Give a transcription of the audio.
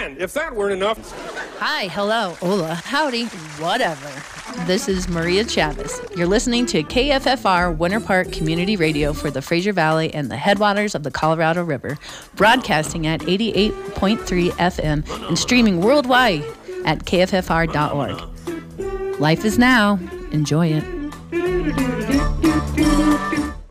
And if that weren't enough... Hi, hello, hola, howdy, whatever. This is Maria Chavez. You're listening to KFFR Winter Park Community Radio for the Fraser Valley and the headwaters of the Colorado River, broadcasting at 88.3 FM and streaming worldwide at kffr.org. Life is now. Enjoy it.